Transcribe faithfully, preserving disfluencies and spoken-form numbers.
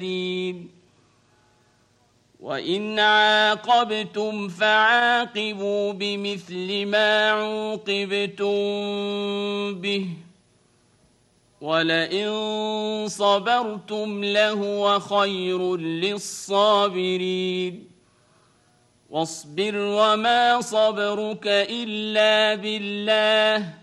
وإن عاقبتم فعاقبوا بمثل ما عوقبتم به ولئن صبرتم لهو خير للصابرين واصبر وما صبرك إلا بالله